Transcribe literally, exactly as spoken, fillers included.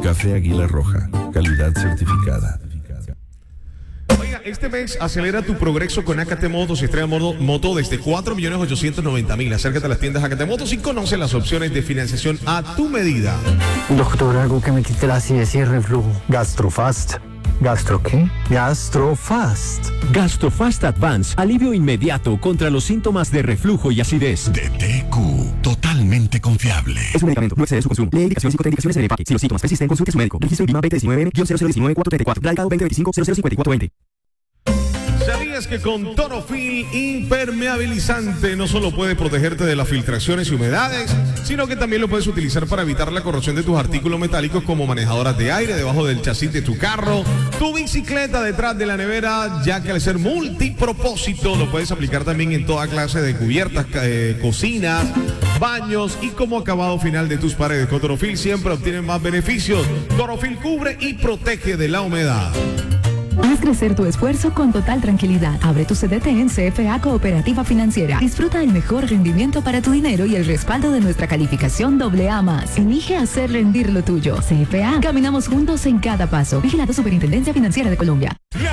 Café Águila Roja, calidad certificada. Oiga, este mes acelera tu progreso con A K T Motos y estrena moto, moto desde cuatro millones ochocientos noventa mil. Acércate a las tiendas A K T Motos y conoce las opciones de financiación a tu medida. Doctor, algo que me quite la acidez y el reflujo. Gastrofast. ¿Gastro qué? Gastrofast. Gastrofast Advance, alivio inmediato contra los síntomas de reflujo y acidez. De T Q, totalmente confiable. Es un medicamento, no excede su consumo. Lee indicaciones y contraindicaciones en el empaque. Si los síntomas persisten, consulte a su médico. Registro INVIMA veinte diecinueve cero cero uno nueve cuatro tres cuatro. Radicado veinte veinticinco cero cero cincuenta y cuatro veinte. ¿Sabías que con Torofil impermeabilizante no solo puede protegerte de las filtraciones y humedades, sino que también lo puedes utilizar para evitar la corrosión de tus artículos metálicos como manejadoras de aire, debajo del chasis de tu carro, tu bicicleta, detrás de la nevera, ya que al ser multipropósito lo puedes aplicar también en toda clase de cubiertas, eh, cocinas, baños y como acabado final de tus paredes. Con Torofil siempre obtienes más beneficios. Torofil cubre y protege de la humedad. Haz crecer tu esfuerzo con total tranquilidad. Abre tu C D T en C F A Cooperativa Financiera. Disfruta el mejor rendimiento para tu dinero y el respaldo de nuestra calificación doble A más. Elige hacer rendir lo tuyo. C F A. Caminamos juntos en cada paso. Vigilado Superintendencia Financiera de Colombia.